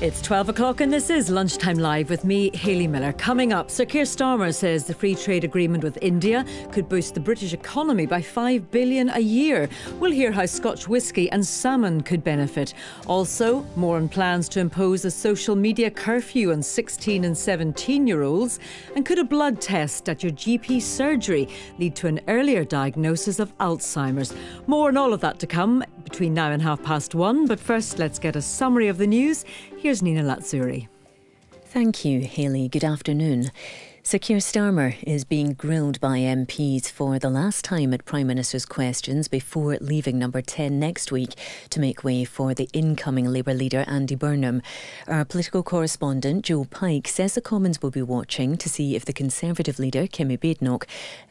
It's 12 o'clock and this is Lunchtime Live with me, Hayley Miller. Coming up, Sir Keir Starmer says the free trade agreement with India could boost the British economy by $5 billion a year. We'll hear how Scotch whisky and salmon could benefit. Also, more on plans to impose a social media curfew on 16 and 17-year-olds. And could a blood test at your GP surgery lead to an earlier diagnosis of Alzheimer's? More on all of that to come between now and 1:30. But first, let's get a summary of the news. Here's Nina Lazzuri. Thank you, Hayley. Good afternoon. Sir Keir Starmer is being grilled by MPs for the last time at Prime Minister's Questions before leaving Number 10 next week to make way for the incoming Labour leader Andy Burnham. Our political correspondent Joe Pike says the Commons will be watching to see if the Conservative leader Kemi Badenoch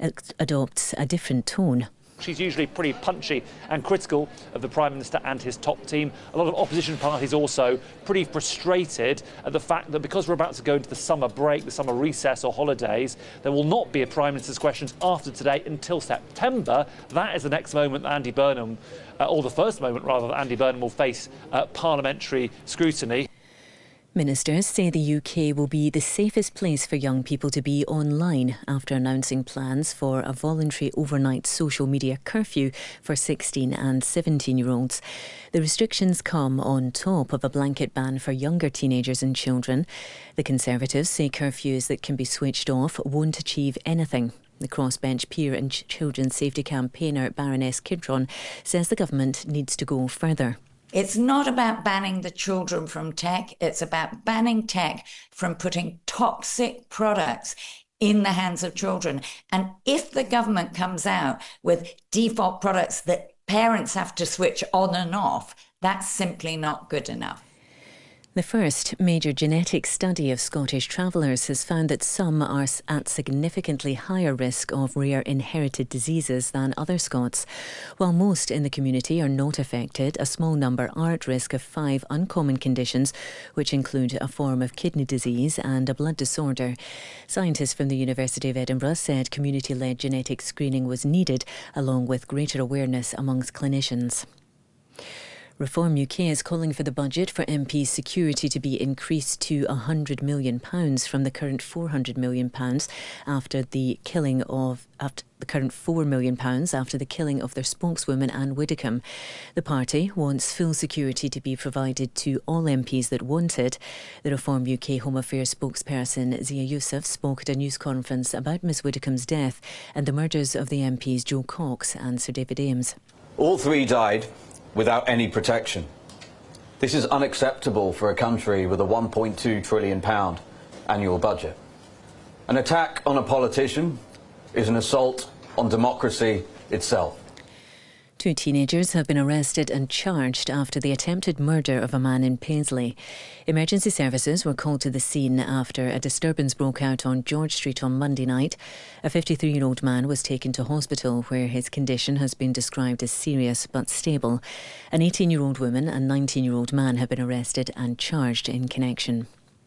adopts a different tone. She's usually pretty punchy and critical of the Prime Minister and his top team. A lot of opposition parties also pretty frustrated at the fact that because we're about to go into the summer break, the summer recess or holidays, there will not be a Prime Minister's Questions after today until September. That is the next moment that Andy Burnham, or the first moment rather, that Andy Burnham will face parliamentary scrutiny. Ministers say the UK will be the safest place for young people to be online after announcing plans for a voluntary overnight social media curfew for 16 and 17-year-olds. The restrictions come on top of a blanket ban for younger teenagers and children. The Conservatives say curfews that can be switched off won't achieve anything. The Crossbench Peer and Children's Safety campaigner Baroness Kidron says the government needs to go further. It's not about banning the children from tech. It's about banning tech from putting toxic products in the hands of children. And if the government comes out with default products that parents have to switch on and off, that's simply not good enough. The first major genetic study of Scottish travellers has found that some are at significantly higher risk of rare inherited diseases than other Scots. While most in the community are not affected, a small number are at risk of 5 uncommon conditions, which include a form of kidney disease and a blood disorder. Scientists from the University of Edinburgh said community-led genetic screening was needed, along with greater awareness amongst clinicians. Reform UK is calling for the budget for MPs' security to be increased to £100 million from the current £400 million after the killing of the current £4 million after the killing of their spokeswoman Anne Widdecombe. The party wants full security to be provided to all MPs that want it. The Reform UK Home Affairs spokesperson Zia Youssef spoke at a news conference about Ms Widdecombe's death and the murders of the MPs Jo Cox and Sir David Ames. All 3 died without any protection. This is unacceptable for a country with a £1.2 trillion annual budget. An attack on a politician is an assault on democracy itself. 2 teenagers have been arrested and charged after the attempted murder of a man in Paisley. Emergency services were called to the scene after a disturbance broke out on George Street on Monday night. A 53-year-old man was taken to hospital where his condition has been described as serious but stable. An 18-year-old woman and 19-year-old man have been arrested and charged in connection.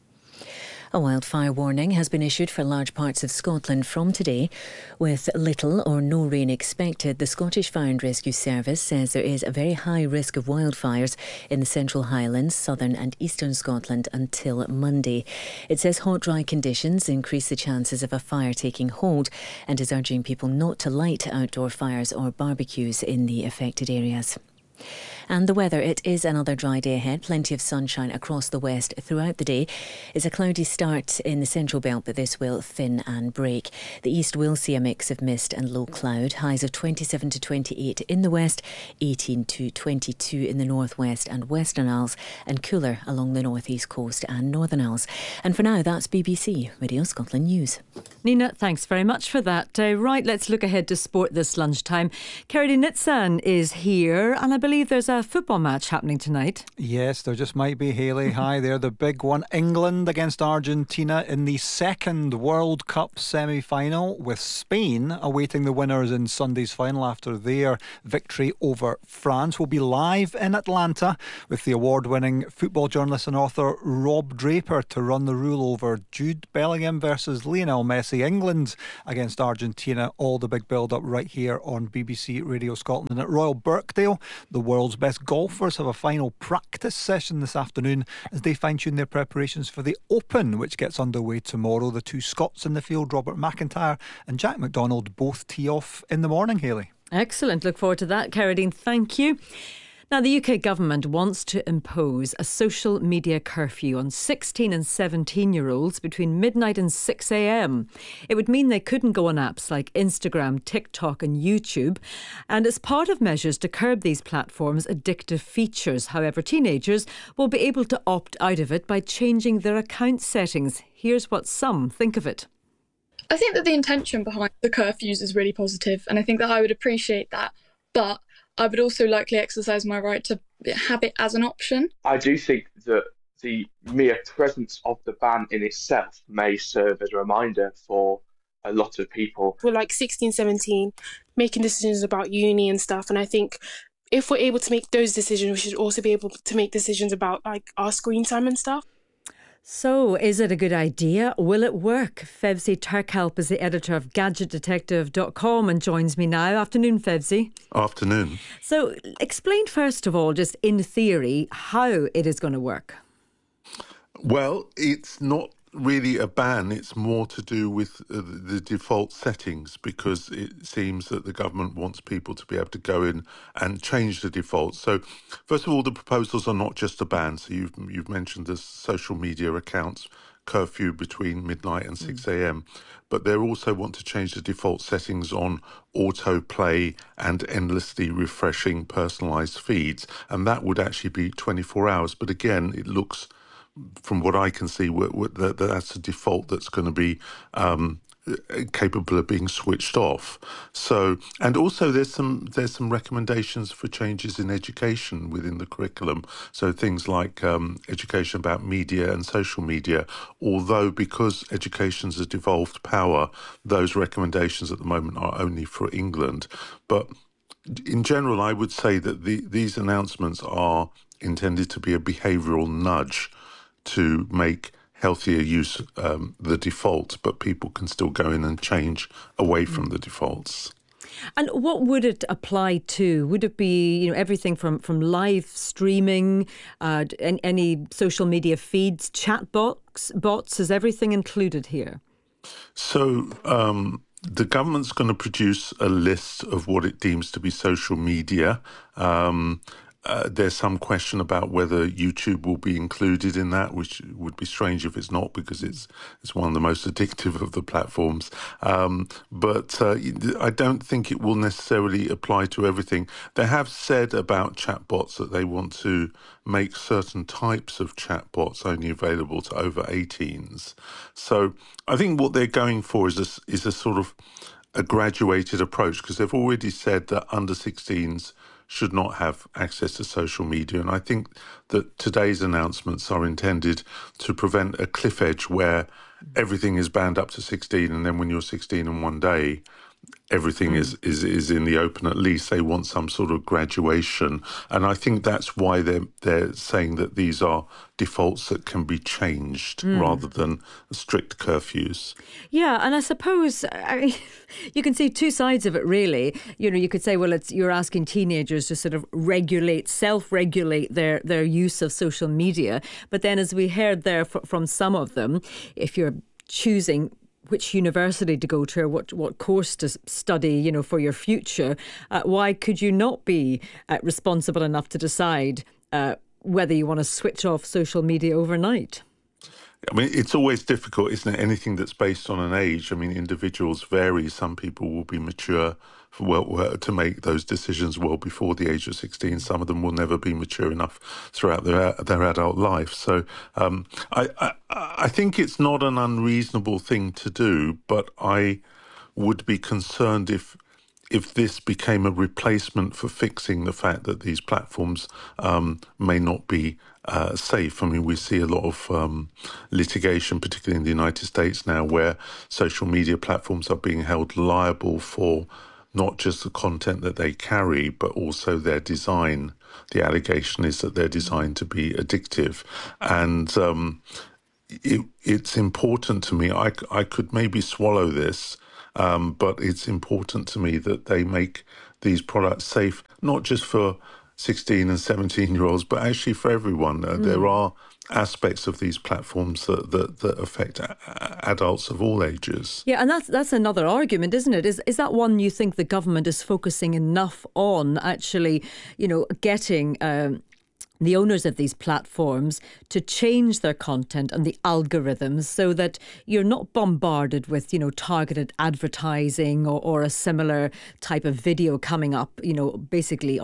A wildfire warning has been issued for large parts of Scotland from today. With little or no rain expected, the Scottish Fire and Rescue Service says there is a very high risk of wildfires in the Central Highlands, southern and eastern Scotland until Monday. It says hot, dry conditions increase the chances of a fire taking hold and is urging people not to light outdoor fires or barbecues in the affected areas. And the weather, it is another dry day ahead. Plenty of sunshine across the west throughout the day. It's a cloudy start in the central belt, but this will thin and break. The east will see a mix of mist and low cloud. Highs of 27 to 28 in the west, 18 to 22 in the northwest and Western Isles, and cooler along the northeast coast and Northern Isles. And for now, that's BBC Radio Scotland News. Nina, thanks very much for that. Right, let's look ahead to sport this lunchtime. Kerry Nitsan is here, and I believe there's a football match happening tonight. Yes, there just might be, Hayley. Hi there, the big one. England against Argentina in the second World Cup semi-final, with Spain awaiting the winners in Sunday's final after their victory over France. We'll be live in Atlanta with the award-winning football journalist and author Rob Draper to run the rule over Jude Bellingham versus Lionel Messi. England against Argentina, all the big build-up right here on BBC Radio Scotland. And at Royal Birkdale, The world's best golfers have a final practice session this afternoon as they fine-tune their preparations for the Open, which gets underway tomorrow. The two Scots in the field, Robert McIntyre and Jack McDonald, both tee off in the morning, Hayley. Excellent. Look forward to that. Carradine, thank you. Now, the UK government wants to impose a social media curfew on 16 and 17-year-olds between midnight and 6 a.m. It would mean they couldn't go on apps like Instagram, TikTok and YouTube. And as part of measures to curb these platforms' addictive features, however, teenagers will be able to opt out of it by changing their account settings. Here's what some think of it. I think that the intention behind the curfews is really positive, and I think that I would appreciate that. But I would also likely exercise my right to have it as an option. I do think that the mere presence of the ban in itself may serve as a reminder for a lot of people. We're like 16, 17, making decisions about uni and stuff. And I think if we're able to make those decisions, we should also be able to make decisions about like our screen time and stuff. So, is it a good idea? Will it work? Fevzi Turkalp is the editor of GadgetDetective.com and joins me now. Afternoon, Fevzi. Afternoon. So, explain first of all, just in theory, how it is going to work. Well, it's not really a ban. It's more to do with the default settings, because it seems that the government wants people to be able to go in and change the default. So first of all, the proposals are not just a ban. So you've mentioned the social media accounts curfew between midnight and 6 a.m. But they also want to change the default settings on autoplay and endlessly refreshing personalised feeds. And that would actually be 24 hours. But again, it looks, from what I can see, that's a default that's going to be capable of being switched off. So, and also there's some recommendations for changes in education within the curriculum. So things like education about media and social media. Although because education's a devolved power, those recommendations at the moment are only for England. But in general, I would say that these announcements are intended to be a behavioural nudge to make healthier use the default, but people can still go in and change away from the defaults. And what would it apply to? Would it be, everything from live streaming, any social media feeds, chat bots? Is everything included here? So the government's going to produce a list of what it deems to be social media. There's some question about whether YouTube will be included in that, which would be strange if it's not, because it's one of the most addictive of the platforms. But I don't think it will necessarily apply to everything. They have said about chatbots that they want to make certain types of chatbots only available to over 18s. So I think what they're going for is a sort of a graduated approach, because they've already said that under 16s should not have access to social media. And I think that today's announcements are intended to prevent a cliff edge where everything is banned up to 16, and then when you're 16 in one day, everything is in the open. At least they want some sort of graduation. And I think that's why they're saying that these are defaults that can be changed rather than strict curfews. Yeah, and I suppose you can see two sides of it, really. You could say, well, you're asking teenagers to sort of self-regulate their use of social media. But then, as we heard there from some of them, if you're choosing which university to go to or what course to study, for your future, why could you not be responsible enough to decide whether you want to switch off social media overnight? I mean, it's always difficult, isn't it? Anything that's based on an age. I mean, individuals vary. Some people will be mature to make those decisions well before the age of 16. Some of them will never be mature enough throughout their adult life. So I think it's not an unreasonable thing to do, but I would be concerned if this became a replacement for fixing the fact that these platforms may not be safe. I mean, we see a lot of litigation, particularly in the United States now, where social media platforms are being held liable for not just the content that they carry, but also their design. The allegation is that they're designed to be addictive. And it's important to me. I could maybe swallow this, but it's important to me that they make these products safe, not just for 16 and 17-year-olds, but actually for everyone. There are aspects of these platforms that affect adults of all ages. Yeah, and that's another argument, isn't it? Is that one you think the government is focusing enough on actually, getting the owners of these platforms to change their content and the algorithms so that you're not bombarded with, targeted advertising or a similar type of video coming up, basically